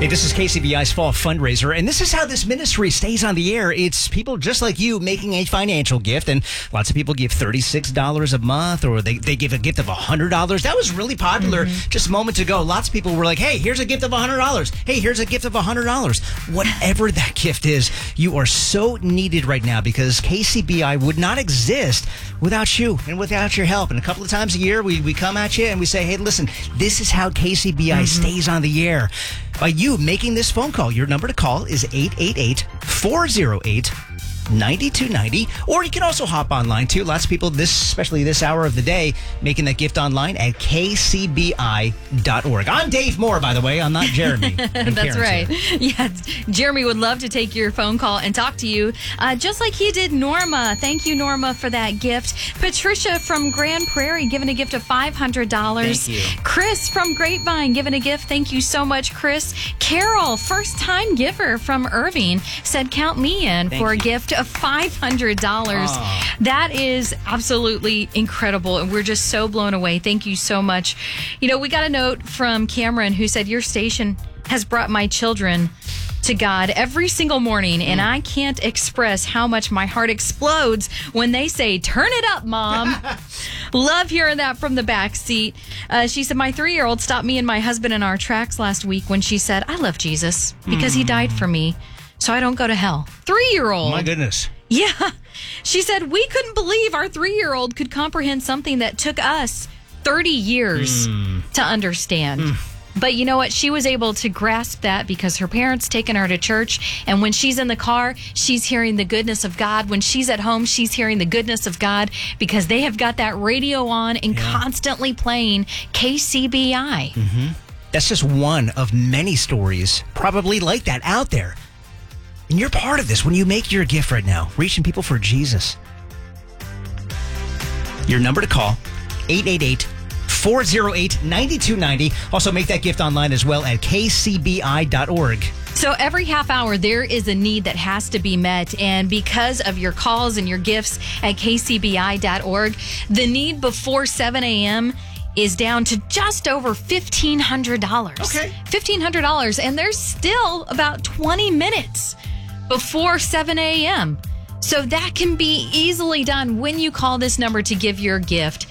Hey, this is KCBI's Fall Fundraiser, and this is how this ministry stays on the air. It's people just like you making a financial gift, and lots of people give $36 a month, or they give a gift of $100. That was really popular just moments ago. Lots of people were like, hey, here's a gift of $100. Hey, here's a gift of $100. Whatever that gift is, you are so needed right now because KCBI would not exist without you and without your help. And a couple of times a year, we come at you and we say, hey, listen, this is how KCBI stays on the air. By you making this phone call, your number to call is 888-408-9290, or you can also hop online too. Lots of people, especially this hour of the day, making that gift online at kcbi.org. I'm Dave Moore, by the way. I'm not Jeremy. That's right. Yeah, Jeremy would love to take your phone call and talk to you, just like he did Norma. Thank you, Norma, for that gift. Patricia from Grand Prairie giving a gift of $500. Thank you. Chris from Grapevine giving a gift. Thank you so much, Chris. Carol, first-time giver from Irving, said count me in for a gift of $500. That is absolutely incredible, and we're just so blown away. Thank you so much. You know, we got a note from Cameron who said, your station has brought my children to God every single morning, and I can't express how much my heart explodes when they say, turn it up, Mom. Love hearing that from the back seat. She said, my 3-year-old stopped me and my husband in our tracks last week when she said, I love Jesus because he died for me, so I don't go to hell. 3-year-old. My goodness. Yeah. She said, we couldn't believe our 3-year-old could comprehend something that took us 30 years to understand. But you know what? She was able to grasp that because her parents taken her to church. And when she's in the car, she's hearing the goodness of God. When she's at home, she's hearing the goodness of God because they have got that radio on and constantly playing KCBI. That's just one of many stories probably like that out there. And you're part of this when you make your gift right now, reaching people for Jesus. Your number to call, 888-408-9290. Also, make that gift online as well at kcbi.org. So every half hour, there is a need that has to be met. And because of your calls and your gifts at kcbi.org, the need before 7 a.m. is down to just over $1,500. Okay. $1,500. And there's still about 20 minutes before 7 a.m. So that can be easily done when you call this number to give your gift.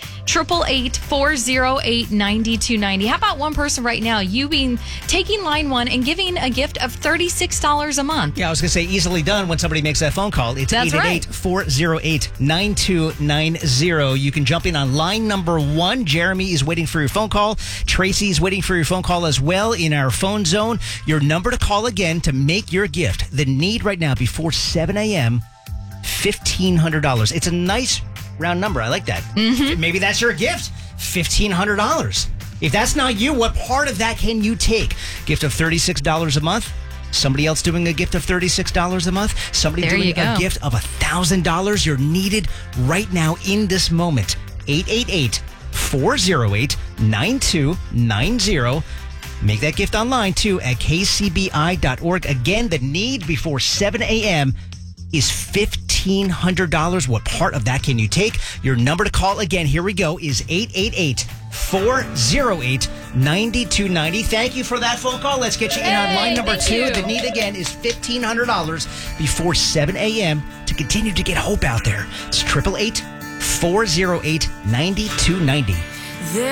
888-408-9290. How about one person right now, you being taking line one and giving a gift of $36 a month? Yeah, I was going to say easily done when somebody makes that phone call. It's 888-408-9290. You can jump in on line number 1. Jeremy is waiting for your phone call. Tracy is waiting for your phone call as well in our phone zone. Your number to call again to make your gift. The need right now before 7 a.m., $1,500. It's a nice round number. I like that. Maybe that's your gift. $1,500. If that's not you, what part of that can you take? Gift of $36 a month? Somebody else doing a gift of $36 a month? Somebody doing a gift of $1,000? You're needed right now in this moment. 888-408-9290. Make that gift online too at kcbi.org. Again, the need before 7 a.m. is $1,500. What part of that can you take? Your number to call again, here we go, is 888-408-9290. Thank you for that phone call. Let's get you in on line number 2. The need again is $1,500 before 7 a.m. to continue to get hope out there. It's 888-408-9290.